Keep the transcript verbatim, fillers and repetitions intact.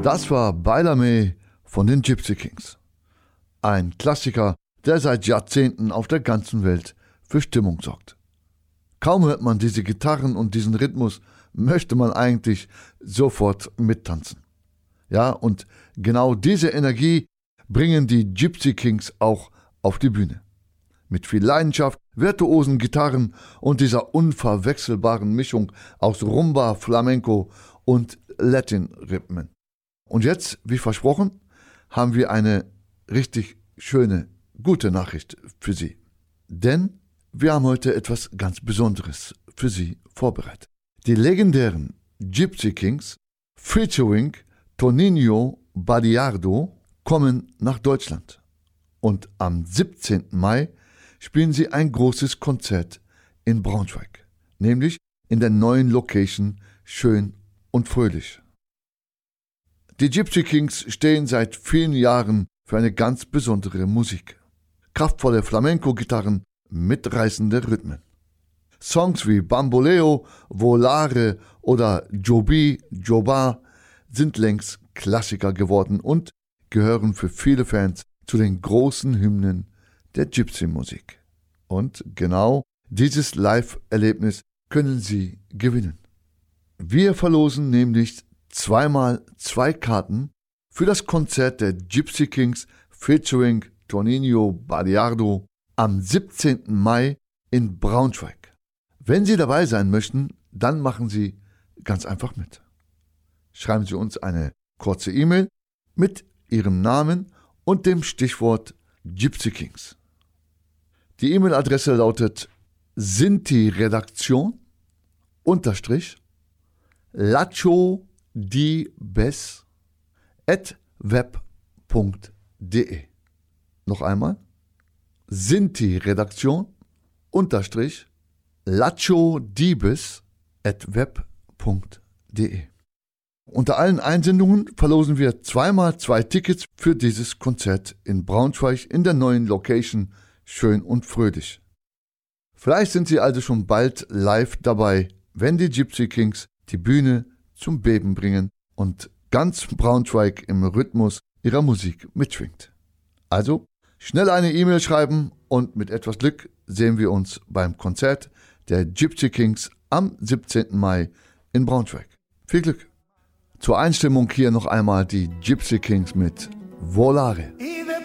Das war Bailame von den Gypsy Kings. Ein Klassiker, der seit Jahrzehnten auf der ganzen Welt für Stimmung sorgt. Kaum hört man diese Gitarren und diesen Rhythmus, möchte man eigentlich sofort mittanzen. Ja, und genau diese Energie bringen die Gypsy Kings auch auf die Bühne. Mit viel Leidenschaft, virtuosen Gitarren und dieser unverwechselbaren Mischung aus Rumba, Flamenco und Latin-Rhythmen. Und jetzt, wie versprochen, haben wir eine richtig schöne, gute Nachricht für Sie. Denn wir haben heute etwas ganz Besonderes für Sie vorbereitet. Die legendären Gypsy Kings featuring Toninho Badiardo kommen nach Deutschland. Und am siebzehnten Mai spielen sie ein großes Konzert in Braunschweig, nämlich in der neuen Location Schön und Fröhlich. Die Gypsy Kings stehen seit vielen Jahren für eine ganz besondere Musik. Kraftvolle Flamenco-Gitarren, mitreißende Rhythmen. Songs wie Bamboleo, Volare oder Jobi, Joba sind längst Klassiker geworden und gehören für viele Fans zu den großen Hymnen der Gypsy-Musik. Und genau dieses Live-Erlebnis können Sie gewinnen. Wir verlosen nämlich zweimal zwei Karten für das Konzert der Gypsy Kings featuring Toninho Badiardo am siebzehnten Mai in Braunschweig. Wenn Sie dabei sein möchten, dann machen Sie ganz einfach mit. Schreiben Sie uns eine kurze E-Mail mit Ihrem Namen und dem Stichwort Gypsy Kings. Die E-Mail-Adresse lautet sintiredaktion unterstrich lacho dibes at web punkt de. Noch einmal. Sinti-Redaktion unterstrich lacho dibes at web punkt de. Unter allen Einsendungen verlosen wir zweimal zwei Tickets für dieses Konzert in Braunschweig in der neuen Location Schön und Fröhlich. Vielleicht sind Sie also schon bald live dabei, wenn die Gypsy Kings die Bühne zum Beben bringen und ganz Braunschweig im Rhythmus ihrer Musik mitschwingt. Also schnell eine E-Mail schreiben und mit etwas Glück sehen wir uns beim Konzert der Gypsy Kings am siebzehnten Mai in Braunschweig. Viel Glück! Zur Einstimmung hier noch einmal die Gypsy Kings mit Volare. Y de